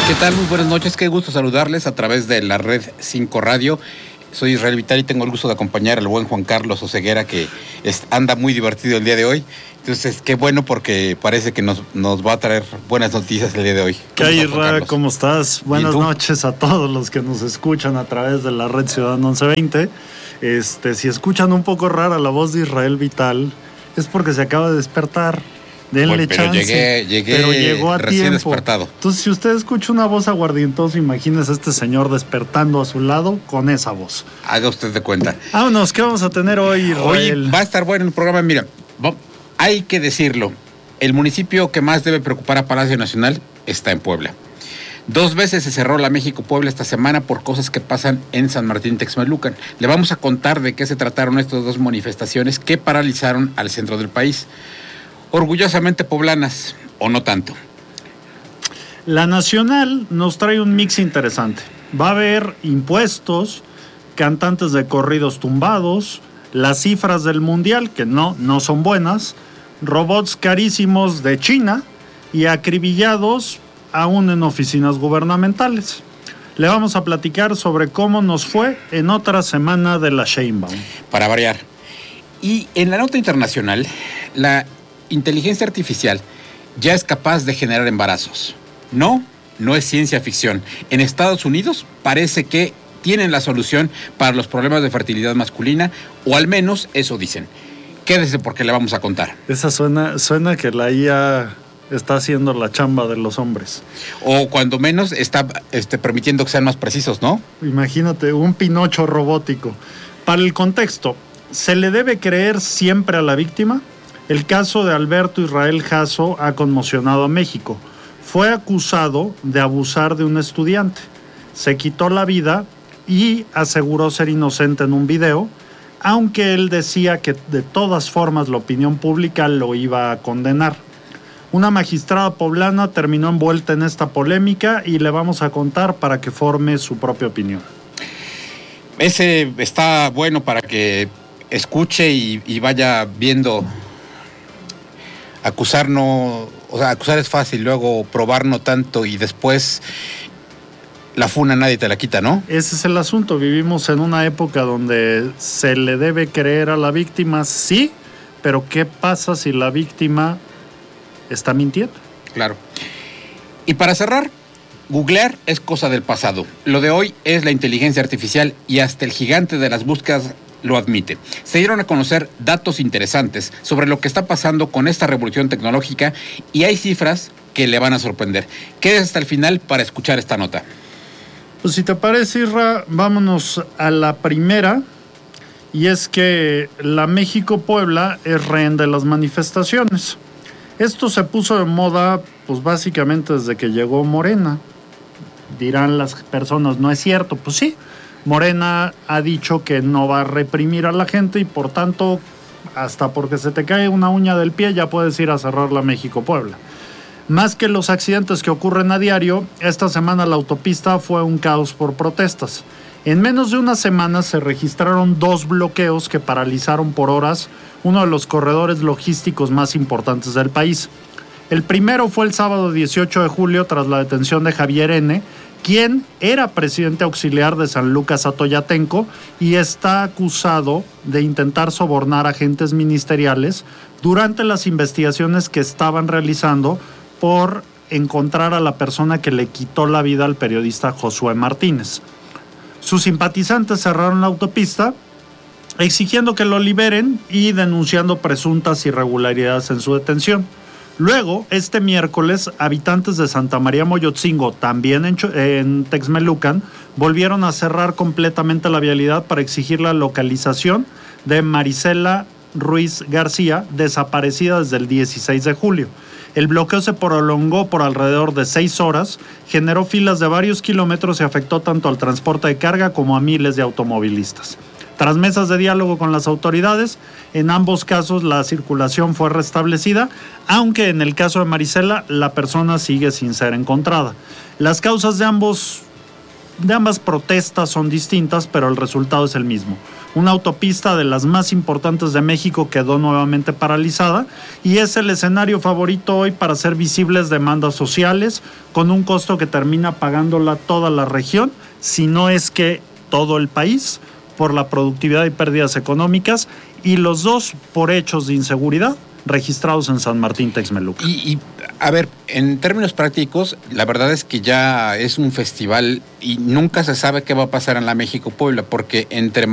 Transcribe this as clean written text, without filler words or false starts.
¿Qué tal? Muy buenas noches, qué gusto saludarles a través de la Red 5 Radio. Soy Israel Vital y tengo el gusto de acompañar al buen Juan Carlos Oseguera, que anda muy divertido el día de hoy. Entonces, qué bueno, porque parece que nos va a traer buenas noticias el día de hoy. ¿Qué hay, Israel? ¿Cómo estás? Buenas noches a todos los que nos escuchan a través de la Red Ciudadano 1120. Si escuchan un poco rara la voz de Israel Vital, es porque se acaba de despertar. Denle chance. Llegué pero llegó a recién tiempo. Despertado. Entonces, si usted escucha una voz aguardientosa, imagínese a este señor despertando a su lado con esa voz. Haga usted de cuenta. Vámonos, ¿qué vamos a tener hoy, Israel? Hoy va a estar bueno el programa. Mira, hay que decirlo, el municipio que más debe preocupar a Palacio Nacional está en Puebla. 2 veces se cerró la México-Puebla esta semana por cosas que pasan en San Martín Texmelucan. Le vamos a contar de qué se trataron estas 2 manifestaciones que paralizaron al centro del país. Orgullosamente poblanas, o no tanto. La Nacional nos trae un mix interesante. Va a haber impuestos, cantantes de corridos tumbados, las cifras del Mundial, que no son buenas, robots carísimos de China y acribillados aún en oficinas gubernamentales. Le vamos a platicar sobre cómo nos fue en otra semana de la Sheinbaum. Para variar. Y en la nota internacional, la inteligencia artificial ya es capaz de generar embarazos. No es ciencia ficción. En Estados Unidos parece que tienen la solución para los problemas de fertilidad masculina, o al menos eso dicen. Quédese porque le vamos a contar. Esa suena que la IA está haciendo la chamba de los hombres. O cuando menos está permitiendo que sean más precisos, ¿no? Imagínate, un Pinocho robótico. Para el contexto, ¿se le debe creer siempre a la víctima? El caso de Alberto Israel Jasso ha conmocionado a México. Fue acusado de abusar de un estudiante. Se quitó la vida y aseguró ser inocente en un video, aunque él decía que de todas formas la opinión pública lo iba a condenar. Una magistrada poblana terminó envuelta en esta polémica y le vamos a contar para que forme su propia opinión. Ese está bueno para que escuche y vaya viendo. Acusar es fácil, luego probar no tanto, y después la funa nadie te la quita, ¿no? Ese es el asunto. Vivimos en una época donde se le debe creer a la víctima, sí, pero ¿qué pasa si la víctima está mintiendo? Claro. Y para cerrar, googlear es cosa del pasado. Lo de hoy es la inteligencia artificial, y hasta el gigante de las búsquedas lo admite. Se dieron a conocer datos interesantes sobre lo que está pasando con esta revolución tecnológica, y hay cifras que le van a sorprender. Quédese hasta el final para escuchar esta nota. Pues si te parece, Isra, vámonos a la primera, y es que la México-Puebla es rehén de las manifestaciones. Esto se puso de moda, pues básicamente desde que llegó Morena. Dirán las personas, ¿no es cierto? Pues sí. Morena ha dicho que no va a reprimir a la gente, y por tanto, hasta porque se te cae una uña del pie ya puedes ir a cerrar la México-Puebla. Más que los accidentes que ocurren a diario, esta semana la autopista fue un caos por protestas. En menos de una semana se registraron 2 bloqueos que paralizaron por horas uno de los corredores logísticos más importantes del país. El primero fue el sábado 18 de julio tras la detención de Javier N., quien era presidente auxiliar de San Lucas Atoyatenco y está acusado de intentar sobornar agentes ministeriales durante las investigaciones que estaban realizando por encontrar a la persona que le quitó la vida al periodista Josué Martínez. Sus simpatizantes cerraron la autopista exigiendo que lo liberen y denunciando presuntas irregularidades en su detención. Luego, este miércoles, habitantes de Santa María Moyotzingo, también en Texmelucan, volvieron a cerrar completamente la vialidad para exigir la localización de Marisela Ruiz García, desaparecida desde el 16 de julio. El bloqueo se prolongó por alrededor de 6 horas, generó filas de varios kilómetros y afectó tanto al transporte de carga como a miles de automovilistas. Tras mesas de diálogo con las autoridades, en ambos casos la circulación fue restablecida, aunque en el caso de Marisela la persona sigue sin ser encontrada. Las causas de ambos ambas protestas son distintas, pero el resultado es el mismo. Una autopista de las más importantes de México quedó nuevamente paralizada y es el escenario favorito hoy para hacer visibles demandas sociales con un costo que termina pagándola toda la región, si no es que todo el país, por la productividad y pérdidas económicas, y los dos por hechos de inseguridad registrados en San Martín Texmelucan. Y a ver, en términos prácticos, la verdad es que ya es un festival y nunca se sabe qué va a pasar en la México-Puebla, porque entre